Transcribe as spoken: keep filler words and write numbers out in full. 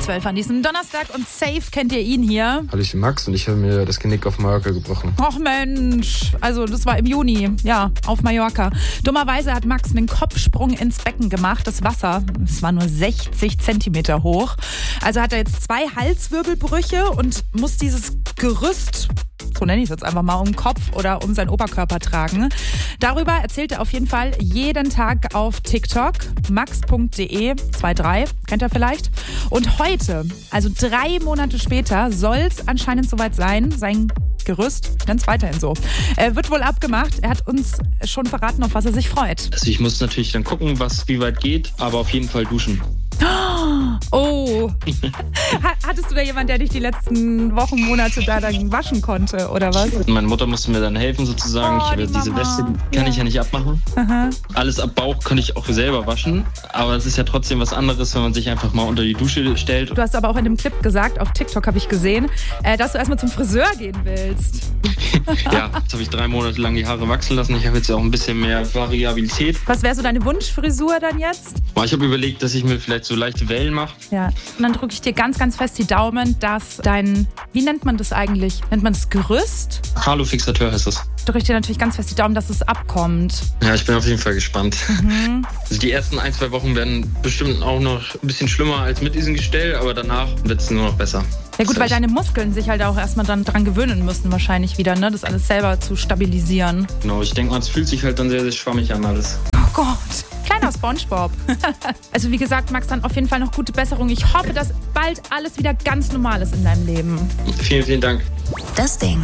zwölf an diesem Donnerstag und safe kennt ihr ihn hier. Hallo, ich bin Max und ich habe mir das Genick auf Mallorca gebrochen. Och Mensch, also das war im Juni, ja, auf Mallorca. Dummerweise hat Max einen Kopfsprung ins Becken gemacht. Das Wasser, es war nur sechzig Zentimeter hoch. Also hat er jetzt zwei Halswirbelbrüche und muss dieses Gerüst, so nenne ich es jetzt einfach mal, um den Kopf oder um seinen Oberkörper tragen. Darüber erzählt er auf jeden Fall jeden Tag auf TikTok, max punkt de drei, kennt ihr vielleicht. Und heute, also drei Monate später, soll es anscheinend soweit sein, sein Gerüst, ich nenne es weiterhin so, äh, wird wohl abgemacht. Er hat uns schon verraten, auf was er sich freut. Also ich muss natürlich dann gucken, was wie weit geht, aber auf jeden Fall duschen. Oh, hattest du da jemanden, der dich die letzten Wochen, Monate da dann waschen konnte, oder was? Meine Mutter musste mir dann helfen sozusagen. Oh, ich habe die diese Mama. Weste, die kann Ja. ich ja nicht abmachen. Aha. Alles ab Bauch kann ich auch selber waschen, aber es ist ja trotzdem was anderes, wenn man sich einfach mal unter die Dusche stellt. Du hast aber auch in dem Clip gesagt, auf TikTok habe ich gesehen, äh, dass du erstmal zum Friseur gehen willst. Ja, jetzt habe ich drei Monate lang die Haare wachsen lassen. Ich habe jetzt auch ein bisschen mehr Variabilität. Was wäre so deine Wunschfrisur dann jetzt? Ich habe überlegt, dass ich mir vielleicht so leichte Wellen mache. Ja. Und dann drücke ich dir ganz, ganz fest die Daumen, dass dein, wie nennt man das eigentlich? Nennt man das Gerüst? Halofixateur heißt das. Drücke ich dir natürlich ganz fest die Daumen, dass es abkommt. Ja, ich bin auf jeden Fall gespannt. Mhm. Also die ersten ein, zwei Wochen werden bestimmt auch noch ein bisschen schlimmer als mit diesem Gestell, aber danach wird es nur noch besser. Ja gut, Das weil heißt, deine Muskeln sich halt auch erstmal dann dran gewöhnen müssen wahrscheinlich wieder, ne? Das alles selber zu stabilisieren. Genau, ich denke mal, es fühlt sich halt dann sehr, sehr schwammig an alles. Oh Gott, kleiner SpongeBob. Also wie gesagt, Max, dann auf jeden Fall noch gute Besserung. Ich hoffe, dass bald alles wieder ganz normal ist in deinem Leben. Vielen, vielen Dank. Das Ding.